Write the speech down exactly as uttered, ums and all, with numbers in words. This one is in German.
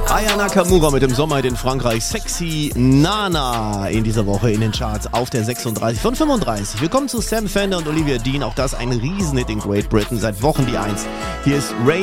Aya Nakamura mit dem Sommerhit in Frankreich. Sexy Nana in dieser Woche in den Charts auf der sechsunddreißig von fünfunddreißig. Willkommen zu Sam Fender und Olivia Dean. Auch das ein Riesenhit in Great Britain. Seit Wochen die Eins. Hier ist Ray